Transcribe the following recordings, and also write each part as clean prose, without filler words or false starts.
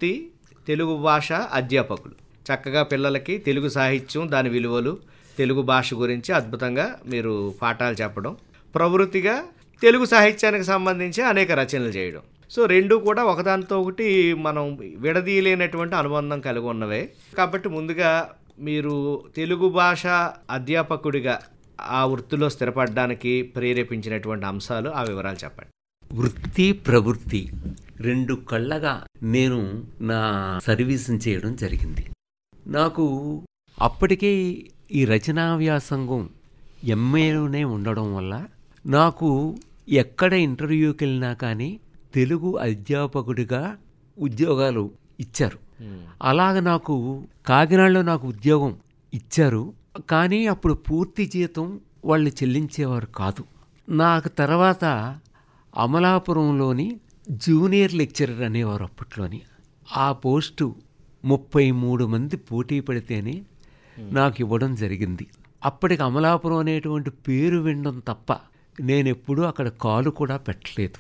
వృత్తి తెలుగు భాష అధ్యాపకులు. చక్కగా పిల్లలకి తెలుగు సాహిత్యం, దాని విలువలు, తెలుగు భాష గురించి అద్భుతంగా మీరు పాఠాలు చెప్పడం. ప్రవృత్తిగా తెలుగు సాహిత్యానికి సంబంధించి అనేక రచనలు చేయడం. సో రెండు కూడా ఒకదానితో ఒకటి మనం విడదీయలేనటువంటి అనుబంధం కలిగి ఉన్నవే. కాబట్టి ముందుగా మీరు తెలుగు భాష అధ్యాపకుడిగా ఆ వృత్తిలో స్థిరపడడానికి ప్రేరేపించినటువంటి అంశాలు, ఆ వివరాలు చెప్పండి. వృత్తి ప్రవృత్తి రెండు కళ్ళగా నేను నా సర్వీస్ని చేయడం జరిగింది. నాకు అప్పటికే ఈ రచనా వ్యాసంగం ఎంఏలోనే ఉండడం వల్ల నాకు ఎక్కడ ఇంటర్వ్యూకి వెళ్ళినా కానీ తెలుగు అధ్యాపకుడిగా ఉద్యోగాలు ఇచ్చారు. అలాగ నాకు కాకినాడలో నాకు ఉద్యోగం ఇచ్చారు. కానీ అప్పుడు పూర్తి జీతం వాళ్ళు చెల్లించేవారు కాదు. నాకు తర్వాత అమలాపురంలోని జూనియర్ లెక్చరర్ అనేవారు అప్పట్లోని. ఆ పోస్టు 33 మంది పోటీ పడితేనే నాకు ఇవ్వడం జరిగింది. అప్పటికి అమలాపురం అనేటువంటి పేరు వినడం తప్ప నేనెప్పుడూ అక్కడ కాలు కూడా పెట్టలేదు.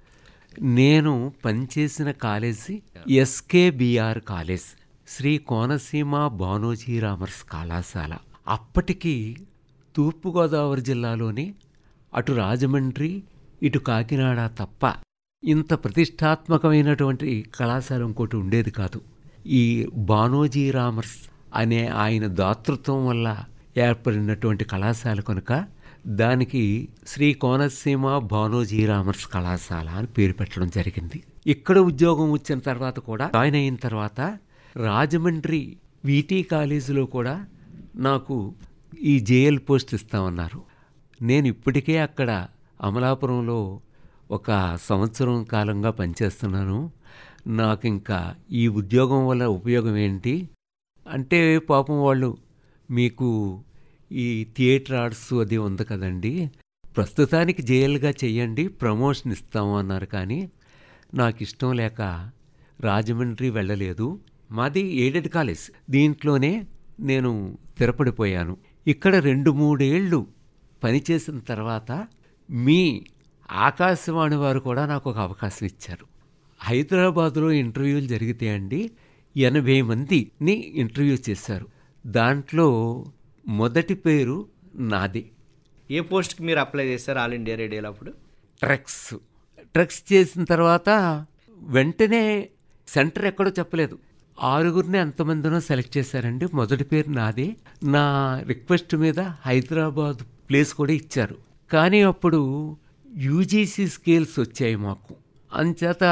నేను పనిచేసిన college SKBR college, Shri Konaseema బానోజీ Ramars కళాశాల. అప్పటికి తూర్పుగోదావరి జిల్లాలోని అటు రాజమండ్రి ఇటు కాకినాడ తప్ప ఇంత ప్రతిష్టాత్మకమైనటువంటి కళాశాల ఇంకోటి ఉండేది కాదు. ఈ బానోజీ రామర్స్ అనే ఆయన దాతృత్వం వల్ల ఏర్పడినటువంటి కళాశాల కనుక దానికి శ్రీ కోనసీమ బానోజీ రామర్స్ కళాశాల అని పేరు పెట్టడం జరిగింది. ఇక్కడ ఉద్యోగం వచ్చిన తర్వాత కూడా జాయిన్ అయిన తర్వాత రాజమండ్రి వీటీ కాలేజీలో కూడా నాకు ఈ జేఎల్ పోస్ట్ ఇస్తామన్నారు. నేను ఇప్పటికే అక్కడ అమలాపురంలో 1 సంవత్సరం కాలంగా పనిచేస్తున్నాను. నాకు ఇంకా ఈ ఉద్యోగం వల్ల ఉపయోగం ఏంటి అంటే, పాపం వాళ్ళు మీకు ఈ థియేటర్ ఆర్ట్స్ అది ఉంది కదండి, ప్రస్తుతానికి జేఎల్గా చెయ్యండి, ప్రమోషన్ ఇస్తాము అన్నారు. కానీ నాకు ఇష్టం లేక రాజమండ్రి వెళ్ళలేదు. మాది ఎయిడెడ్ కాలేజ్, దీంట్లోనే నేను స్థిరపడిపోయాను. ఇక్కడ 2-3 ఏళ్ళు పనిచేసిన తర్వాత మీ ఆకాశవాణి వారు కూడా నాకు ఒక అవకాశం ఇచ్చారు. హైదరాబాదులో ఇంటర్వ్యూలు జరిగితే అండి 80 మందిని ఇంటర్వ్యూ చేశారు. దాంట్లో మొదటి పేరు నాదే. ఏ పోస్ట్కి మీరు అప్లై చేశారు ఆల్ ఇండియా రేడియోలో అప్పుడు? ట్రక్స్ చేసిన తర్వాత వెంటనే సెంటర్ ఎక్కడో చెప్పలేదు, 6గురిని ఎంతమందినో సెలెక్ట్ చేశారండి. మొదటి పేరు నాదే. నా రిక్వెస్ట్ మీద హైదరాబాద్ ప్లేస్ కూడా ఇచ్చారు. కానీ అప్పుడు యూజీసీ స్కేల్స్ వచ్చాయి మాకు. అంచేత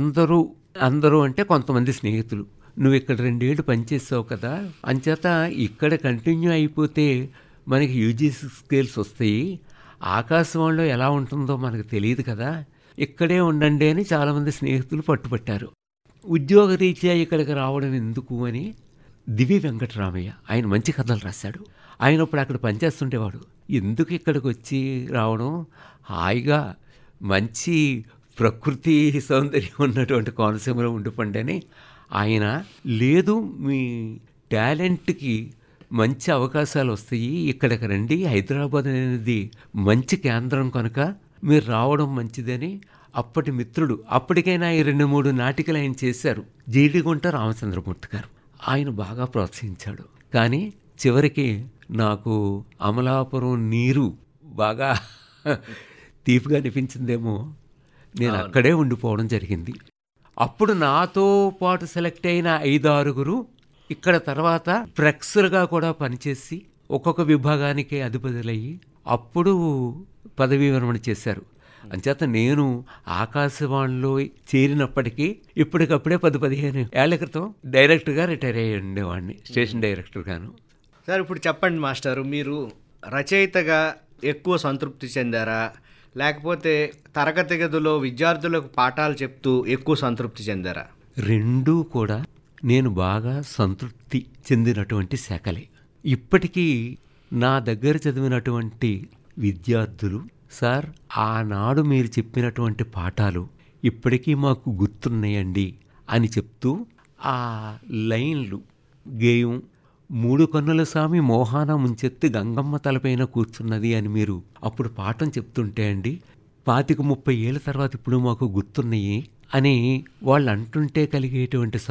అందరూ అంటే కొంతమంది స్నేహితులు, నువ్వు ఇక్కడ 2 ఏళ్ళు పనిచేసావు కదా, అంచేత ఇక్కడ కంటిన్యూ అయిపోతే మనకి యూజీసీ స్కేల్స్ వస్తాయి, ఆకాశవాణిలో ఎలా ఉంటుందో మనకు తెలియదు కదా, ఇక్కడే ఉండండి అని చాలామంది స్నేహితులు పట్టుపట్టారు. ఉద్యోగరీత్యా ఇక్కడికి రావడం ఎందుకు అని దివి వెంకటరామయ్య, ఆయన మంచి కథలు రాశాడు. ఆయన ఇప్పుడు అక్కడ పనిచేస్తుండేవాడు. ఎందుకు ఇక్కడికి వచ్చి రావడం, హాయిగా మంచి ప్రకృతి సౌందర్యం ఉన్నటువంటి కోనసీమలో ఉండిపోండి అని ఆయన, లేదు మీ టాలెంట్కి మంచి అవకాశాలు వస్తాయి, ఇక్కడికి రండి, హైదరాబాద్ అనేది మంచి కేంద్రం కనుక మీరు రావడం మంచిదని అప్పటి మిత్రుడు, అప్పటికైనా ఈ 2-3 నాటికలు ఆయన చేశారు, జీడిగుంట రామచంద్రమూర్తి గారు, ఆయన బాగా ప్రోత్సహించాడు. కానీ చివరికి నాకు అమలాపురం నీరు బాగా తీపిగా అనిపించిందేమో, నేను అక్కడే ఉండిపోవడం జరిగింది. అప్పుడు నాతో పాటు సెలెక్ట్ అయిన 5-6గురు ఇక్కడ తర్వాత ప్రెక్సర్గా కూడా పనిచేసి ఒక్కొక్క విభాగానికి అధిపతులయ్యి అప్పుడు పదవీ విరమణ చేశారు. అంచేత నేను ఆకాశవాణిలో చేరినప్పటికీ ఇప్పటికప్పుడే 10-15 ఏళ్ల క్రితం డైరెక్టర్గా రిటైర్ అయ్యి ఉండేవాడిని, స్టేషన్ డైరెక్టర్గాను. సార్ ఇప్పుడు చెప్పండి మాస్టారు, మీరు రచయితగా ఎక్కువ సంతృప్తి చెందారా, లేకపోతే తరగతి గదిలో విద్యార్థులకు పాఠాలు చెప్తూ ఎక్కువ సంతృప్తి చెందారా? రెండూ కూడా నేను బాగా సంతృప్తి చెందినటువంటి శాఖలే. ఇప్పటికీ నా దగ్గర చదివినటువంటి విద్యార్థులు, సార్ ఆనాడు మీరు చెప్పినటువంటి పాఠాలు ఇప్పటికీ మాకు గుర్తున్నాయండి అని చెప్తూ, ఆ లైన్లు గేయం 3 కన్నుల స్వామి మోహాన ముంచెత్తి గంగమ్మ తలపైన కూర్చున్నది అని మీరు అప్పుడు పాఠం చెప్తుంటే అండి 25-30 ఏళ్ళ తర్వాత ఇప్పుడు మాకు గుర్తున్నాయి అని వాళ్ళు అంటుంటే కలిగేటువంటి